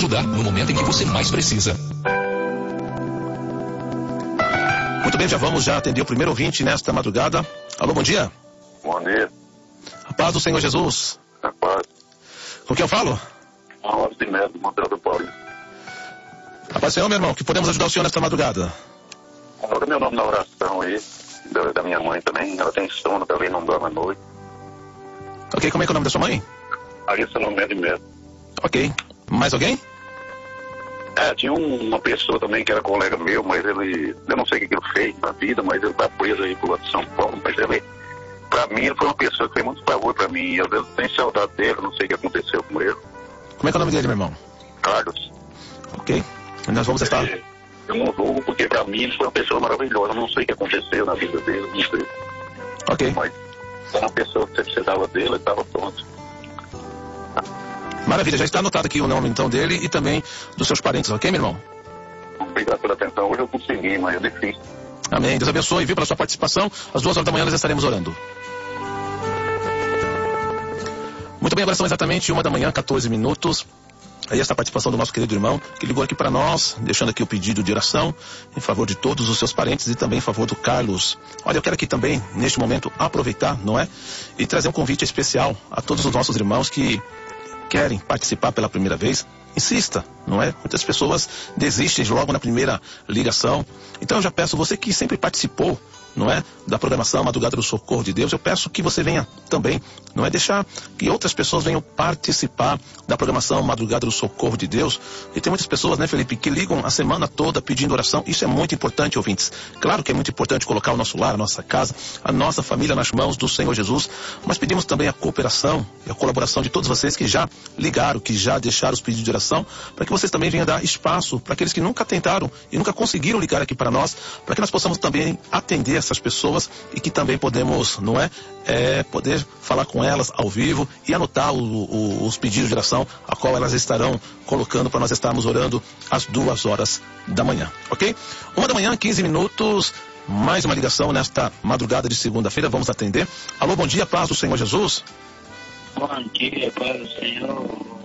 ajudar no momento em que você mais precisa. Muito bem, já atender o primeiro ouvinte nesta madrugada. Alô, bom dia. Bom dia. A paz do Senhor Jesus. A paz. Com quem eu falo? Alonso de Melo, do Monteiro do Paulo. A paz do Senhor, meu irmão, que podemos ajudar o senhor nesta madrugada? Coloca meu nome na oração aí, da minha mãe também. Ela tem sono, também não dorme à noite. Ok, como é que é o nome da sua mãe? Alissa no meio de medo. Ok. Mais alguém? Tinha uma pessoa também que era colega meu, mas ele, eu não sei o que ele fez na vida, mas ele tá preso aí pro lado de São Paulo. Mas ele, pra mim, ele foi uma pessoa que fez muito favor pra mim. Eu tenho saudade dele, não sei o que aconteceu com ele. Como é que é o nome dele, meu irmão? Carlos. Ok. Nós vamos estar... Eu não julgo, porque pra mim ele foi uma pessoa maravilhosa. Eu não sei o que aconteceu na vida dele, não sei. Ok. Mas era uma pessoa que você precisava dele, ele estava pronto. Maravilha, já está anotado aqui o nome então dele e também dos seus parentes, ok, meu irmão? Obrigado pela atenção. Hoje eu consegui, mas é difícil. Amém. Deus abençoe, viu, pela sua participação. Às 2 horas da manhã nós estaremos orando. Muito bem, agora são exatamente 1 da manhã, 14 minutos. Aí esta participação do nosso querido irmão, que ligou aqui para nós, deixando aqui o pedido de oração em favor de todos os seus parentes e também em favor do Carlos. Olha, eu quero aqui também, neste momento, aproveitar, não é? E trazer um convite especial a todos os nossos irmãos que querem participar pela primeira vez. Insista, não é? Muitas pessoas desistem logo na primeira ligação. Então eu já peço, você que sempre participou, não é, da programação Madrugada do Socorro de Deus, eu peço que você venha também, não é, deixar que outras pessoas venham participar da programação Madrugada do Socorro de Deus. E tem muitas pessoas, né, Felipe, que ligam a semana toda pedindo oração. Isso é muito importante, ouvintes. Claro que é muito importante colocar o nosso lar, a nossa casa, a nossa família nas mãos do Senhor Jesus, mas pedimos também a cooperação e a colaboração de todos vocês que já ligaram, que já deixaram os pedidos de oração, para que vocês também venham dar espaço para aqueles que nunca tentaram e nunca conseguiram ligar aqui para nós, para que nós possamos também atender essas pessoas e que também podemos, não é, poder falar com elas ao vivo e anotar os pedidos de oração, a qual elas estarão colocando para nós estarmos orando às 2 horas da manhã, ok? 1 da manhã, 15 minutos, mais uma ligação nesta madrugada de segunda-feira, vamos atender. Alô, bom dia, paz do Senhor Jesus. Bom dia, paz do Senhor.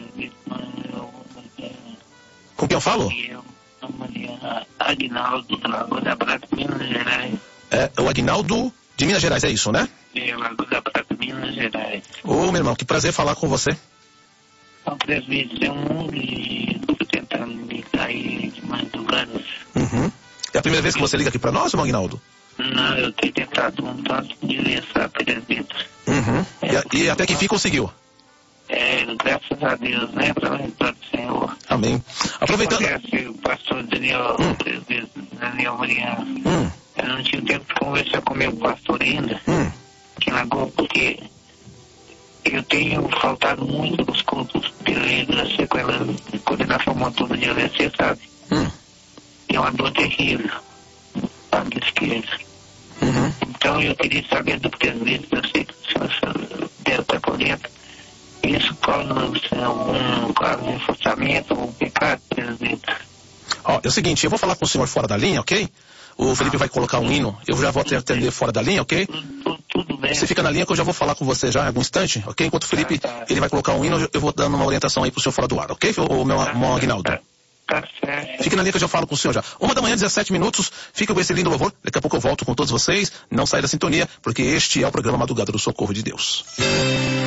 Com quem eu falo? Aguinaldo, da Lagoa da Prata, Minas Gerais. É o Aguinaldo de Minas Gerais, é isso, né? Lagoa da Prata, Minas Gerais. Ô, meu irmão, que prazer falar com você. São presbítero e estou tentando ligar aí de madrugada. Uhum. É a primeira vez que você liga aqui pra nós, irmão Aguinaldo? Não, eu tenho tentado um tanto de vezes a presbítero. Uhum. E até que fim conseguiu? Graças a Deus, né? Para do Senhor. Amém. Aproveitando... O pastor Daniel, presbítero Daniel Mariano. Eu não tive tempo de conversar com o meu pastor ainda, aqui na Lagoa, porque eu tenho faltado muito nos cultos devido à sequela de coordenação motora de AVC, sabe? É uma dor terrível no lado esquerdo. Então eu queria saber do presbítero, eu sei que o senhor deve estar por dentro. Isso causa algum caso de reforçamento ou pecado, presbítero? É o seguinte, eu vou falar com o senhor fora da linha, ok? O Felipe vai colocar um hino, eu já vou atender fora da linha, ok? Tudo bem. Você fica na linha que eu já vou falar com você já em algum instante, ok? Enquanto o Felipe, ele vai colocar um hino, eu vou dando uma orientação aí pro senhor fora do ar, ok? O meu irmão Aguinaldo. Tá certo. Fique na linha que eu já falo com o senhor já. 1 da manhã, 17 minutos, fica com esse lindo louvor, daqui a pouco eu volto com todos vocês, não saia da sintonia, porque este é o programa Madrugada do Socorro de Deus.